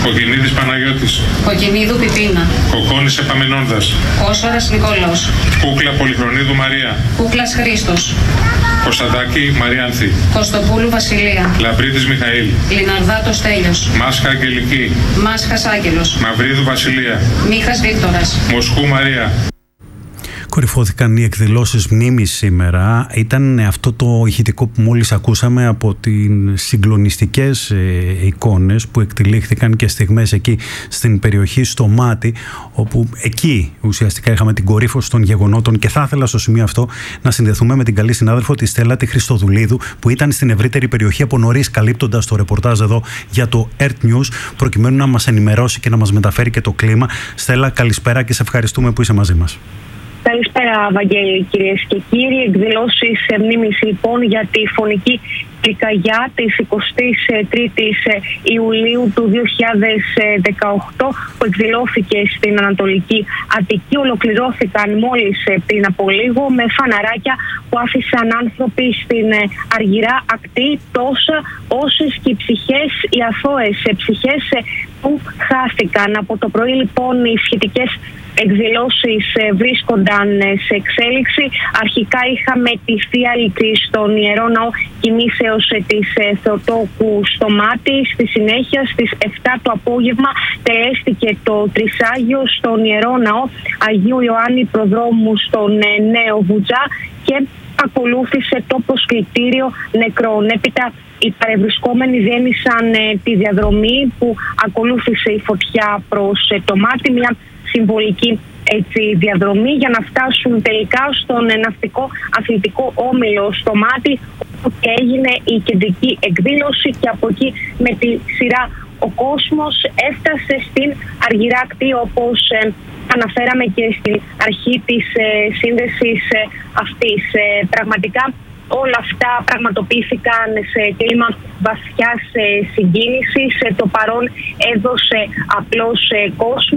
Κοκκινίδης Παναγιώτης. Κοκκινίδου Πιπίνα. Κοκκόνης Επαμενώνδας. Κόσορας Νικόλαος. Κούκλα Πολυχρονίδου Μαρία. Κούκλας Χρήστος. Κωνσταντάκη Μαριάνθη. Κωστοπούλου Βασιλεία. Λαμπρίτης Μιχαήλ. Λιναρδάτος Τέλειος. Μάσχα Αγγελική. Μάσχας Άγγελος. Μαυρίδου Βασιλεία. Μίχας Βίκτορας. Μοσκού Μαρία. Κορυφώθηκαν οι εκδηλώσεις μνήμης σήμερα. Ήταν αυτό το ηχητικό που μόλις ακούσαμε από τις συγκλονιστικές εικόνες που εκτυλίχθηκαν και στιγμές εκεί στην περιοχή στο Μάτι, όπου εκεί ουσιαστικά είχαμε την κορύφωση των γεγονότων. Και θα ήθελα στο σημείο αυτό να συνδεθούμε με την καλή συνάδελφο τη Στέλλα τη Χριστοδουλίδου, που ήταν στην ευρύτερη περιοχή από νωρίς, καλύπτοντας το ρεπορτάζ εδώ για το Earth News, προκειμένου να μας ενημερώσει και να μας μεταφέρει και το κλίμα. Στέλλα, καλησπέρα και σε ευχαριστούμε που είσαι μαζί μας. Καλησπέρα, Βαγγέλη, κυρίες και κύριοι. Εκδηλώσεις μνήμης λοιπόν για τη φωνική πυρκαγιά της 23ης Ιουλίου του 2018 που εκδηλώθηκε στην Ανατολική Αττική. Ολοκληρώθηκαν μόλις πριν από λίγο με φαναράκια που άφησαν άνθρωποι στην Αργυρά Ακτή, τόσα όσες και οι ψυχές, οι αθώες ψυχές που χάθηκαν. Από το πρωί λοιπόν οι σχετικές εκδηλώσεις βρίσκονταν σε εξέλιξη. Αρχικά είχαμε τη Θεία Λυτρή στον Ιερό Ναό Κοιμήσεως της Θεοτόκου στο Μάτι. Στη συνέχεια στις 7 το απόγευμα τελέστηκε το Τρισάγιο στον Ιερό Ναό Αγίου Ιωάννη Προδρόμου στον Νέο Βουτζά και ακολούθησε το προσκλητήριο νεκρών. Έπειτα οι παρευρισκόμενοι διένυσαν τη διαδρομή που ακολούθησε η φωτιά προς το Μάτι, μια συμβολική διαδρομή για να φτάσουν τελικά στον ναυτικό αθλητικό όμιλο στο Μάτι, όπου έγινε η κεντρική εκδήλωση και από εκεί με τη σειρά ο κόσμος έφτασε στην Αργυρά Ακτή, όπως αναφέραμε και στην αρχή της σύνδεσης αυτής. Πραγματικά όλα αυτά πραγματοποιήθηκαν σε κλίμα βαθιάς συγκίνησης. Το παρόν έδωσε απλώς κόσμο.